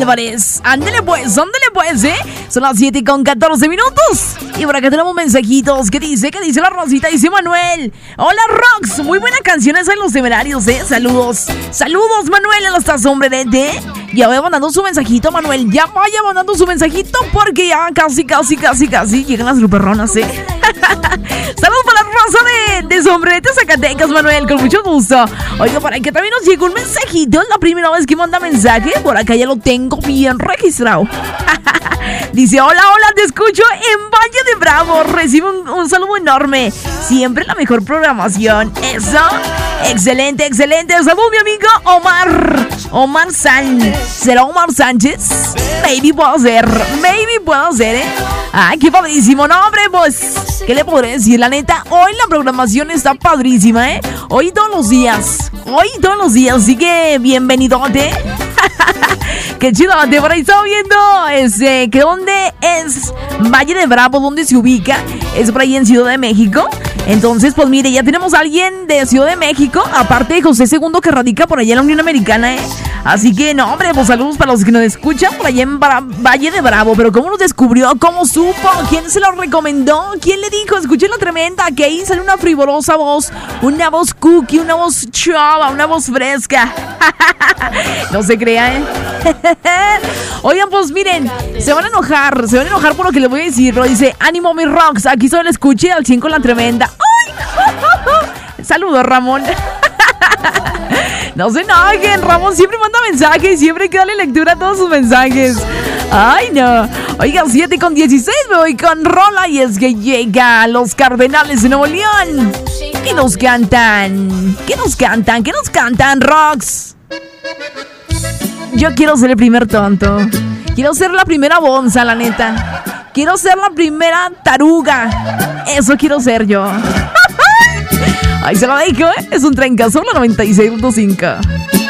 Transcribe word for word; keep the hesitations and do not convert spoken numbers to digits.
Álvarez. Ándele pues, ándele pues, ¿eh? Son las siete con catorce minutos. Y por acá tenemos mensajitos. ¿Qué dice? ¿Qué dice la Rosita? Dice Manuel. Hola, Rox. Muy buena canción esa en Los Temerarios, ¿eh? Saludos. Saludos, Manuel. Ya estás, hombre, ¿eh? Ya vaya mandando su mensajito, Manuel. Ya vaya mandando su mensajito porque ya casi, casi, casi, casi llegan las luperronas, ¿eh? Saludos para la Rosa de, de Sombrerete, Zacatecas, Manuel. Con mucho gusto. Oiga, por aquí también nos llegó un mensajito. Es la primera vez que manda mensaje. Por acá ya lo tengo bien registrado. Dice, hola, hola, te escucho en Valle de Bravo. Recibe un, un saludo enorme. Siempre la mejor programación. Eso, excelente, excelente. Saludos, mi amigo Omar. Omar San. ¿Será Omar Sánchez? Maybe puedo ser. Maybe puedo ser, ¿eh? Ay, qué padrísimo. No, hombre, pues, ¿qué le podré decir? La neta, hoy la programación está padrísima, ¿eh? Hoy todos los días. Hoy todos los días. Así que, bienvenidote. Qué chido, de por ahí estaba viendo este, que dónde es Valle de Bravo, dónde se ubica. Es por ahí en Ciudad de México. Entonces, pues mire, ya tenemos a alguien de Ciudad de México, aparte de José Segundo, que radica por allá en la Unión Americana, ¿eh? Así que, no, hombre, pues saludos para los que nos escuchan por allá en Bra- Valle de Bravo. Pero ¿cómo nos descubrió? ¿Cómo supo? ¿Quién se lo recomendó? ¿Quién le dijo? Escuchen la tremenda, que ahí sale una frivolosa voz, una voz cookie, una voz chava, una voz fresca. No se crea, ¿eh? Oigan, pues miren, se van a enojar, se van a enojar por lo que les voy a decir. Pero dice, ánimo, mis rocks, aquí solo escuché al cien con la tremenda. ¡Ay! Saludos, Ramón. No se enojen, Ramón siempre manda mensajes, siempre hay que darle lectura a todos sus mensajes. Ay, no. Oigan, siete con dieciséis, me voy con rola. Y es que llega Los Cardenales de Nuevo León. ¿Qué nos cantan? ¿Qué nos cantan? ¿Qué nos cantan, Rox? Yo quiero ser el primer tonto. Quiero ser la primera bonza, la neta. Quiero ser la primera taruga. Eso quiero ser yo. Ahí se lo dijo, ¿eh? Es un trencazo, la noventa y seis punto cinco.